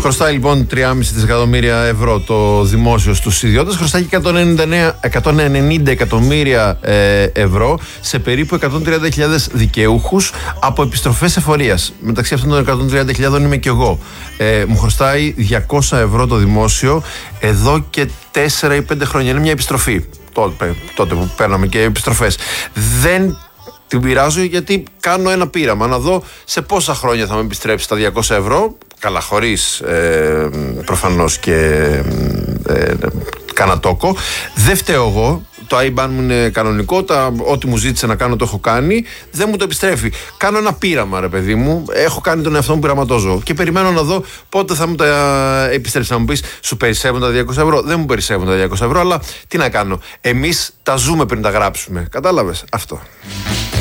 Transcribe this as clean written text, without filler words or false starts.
Χρωστάει λοιπόν 3,5 δισεκατομμύρια ευρώ το δημόσιο στους ιδιώτες, χρωστάει και 190 εκατομμύρια ευρώ σε περίπου 130.000 δικαιούχους από επιστροφές εφορίας. Μεταξύ αυτών των 130.000 είμαι και εγώ. Μου χρωστάει 200 ευρώ το δημόσιο εδώ και 4 ή 5 χρόνια. Είναι μια επιστροφή. Τότε που παίρναμε και επιστροφές. Δεν την πειράζω γιατί κάνω ένα πείραμα να δω σε πόσα χρόνια θα με επιστρέψει τα 200 ευρώ. Καλά, χωρίς προφανώς και κανατόκο. Δεν φταίω εγώ. Το IBAN μου είναι κανονικό. Ό,τι μου ζήτησε να κάνω το έχω κάνει. Δεν μου το επιστρέφει. Κάνω ένα πείραμα, ρε παιδί μου. Έχω κάνει τον εαυτό μου, πειραματόζω. Και περιμένω να δω πότε θα μου τα επιστρέψει. Να μου πεις, σου περισσεύουν τα 200 ευρώ. Δεν μου περισσεύουν τα 200 ευρώ, αλλά τι να κάνω. Εμείς τα ζούμε πριν τα γράψουμε. Κατάλαβες αυτό.